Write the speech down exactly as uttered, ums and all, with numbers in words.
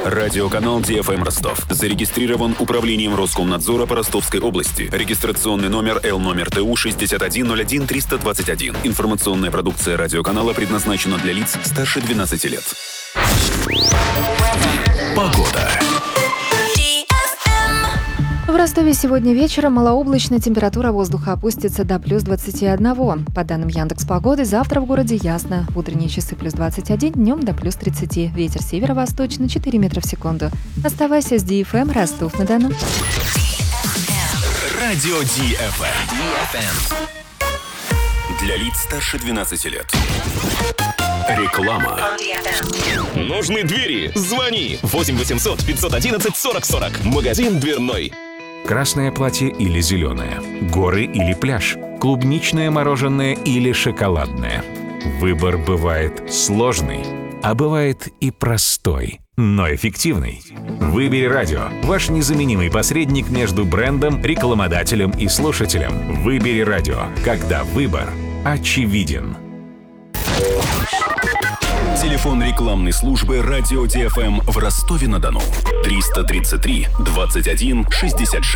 Радиоканал Ди Эф Эм Ростов. Зарегистрирован управлением Роскомнадзора по Ростовской области. Регистрационный номер Л номер Т У шестьдесят один ноль один триста двадцать один. Информационная продукция радиоканала предназначена для лиц старше двенадцати лет. Погода. В Ростове сегодня вечером малооблачно, температура воздуха опустится до плюс двадцати одного. По данным Яндекс.Погоды, завтра в городе ясно. В утренние часы плюс двадцать один, днем до плюс тридцати. Ветер северо-восточный четыре метра в секунду. Оставайся с Ди Эф Эм Ростов-на-Дону. Радио Ди Эф Эм. Для лиц старше двенадцати лет. Реклама. Нужны двери? Звони восемь восемьсот пятьсот одиннадцать сорок сорок. Магазин дверной. Красное платье или зеленое, горы или пляж, клубничное мороженое или шоколадное. Выбор бывает сложный, а бывает и простой, но эффективный. Выбери радио, ваш незаменимый посредник между брендом, рекламодателем и слушателем. Выбери радио, когда выбор очевиден. Телефон рекламной службы Радио Ди Эф Эм в Ростове-на-Дону. триста тридцать три двадцать один шестьдесят шесть.